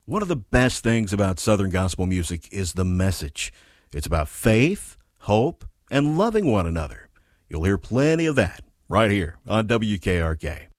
One of the best things about Southern gospel music is the message. It's about faith, hope, and loving one another. You'll hear plenty of that right here on WKRK.